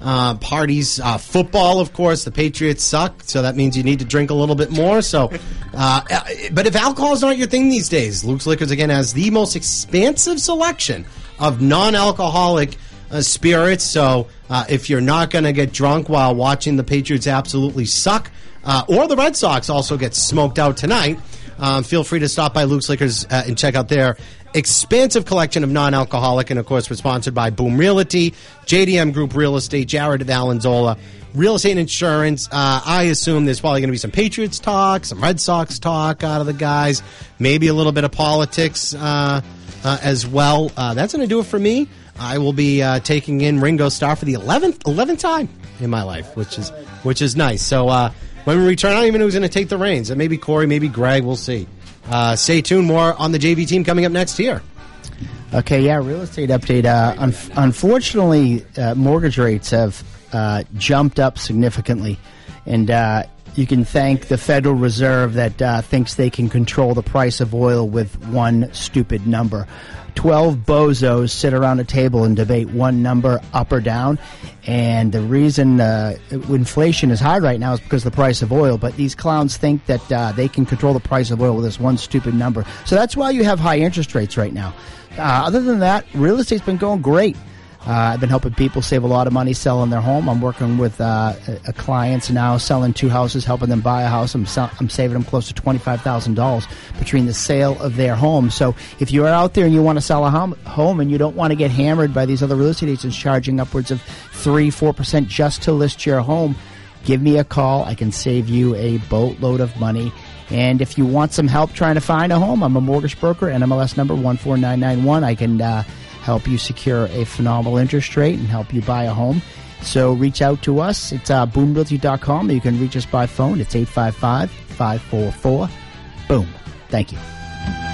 parties. Football, of course, the Patriots suck, so that means you need to drink a little bit more. So, but if alcohol is not your thing these days, Luke's Liquors, again, has the most expansive selection of non-alcoholic spirits. So if you're not going to get drunk while watching the Patriots absolutely suck, or the Red Sox also get smoked out tonight, feel free to stop by Luke's Liquors and check out their expansive collection of non-alcoholic, and of course we're sponsored by Boom Realty, JDM Group Real Estate, Jared Valenzola, Real Estate and Insurance. I assume there's probably going to be some Patriots talk, some Red Sox talk out of the guys, maybe a little bit of politics as well. That's going to do it for me. I will be taking in Ringo Starr for the 11th time in my life, which is nice. So when we return, I don't even know who's going to take the reins. Maybe Corey, maybe Greg, we'll see. Stay tuned. More on the JV team coming up next here. Okay, yeah, real estate update. Unfortunately, mortgage rates have jumped up significantly, and you can thank the Federal Reserve that thinks they can control the price of oil with one stupid number. 12 bozos sit around a table and debate one number up or down, and the reason inflation is high right now is because of the price of oil, but these clowns think that they can control the price of oil with this one stupid number. So that's why you have high interest rates right now. Other than that, real estate's been going great. I've been helping people save a lot of money selling their home. I'm working with clients now selling 2 houses, helping them buy a house. I'm saving them close to $25,000 between the sale of their home. So if you're out there and you want to sell a home and you don't want to get hammered by these other real estate agents charging upwards of 3-4% just to list your home, give me a call. I can save you a boatload of money. And if you want some help trying to find a home, I'm a mortgage broker, NMLS number 14991. I can help you secure a phenomenal interest rate and help you buy a home. So reach out to us. It's boomrealty.com. You can reach us by phone. It's 855-544-BOOM. Thank you.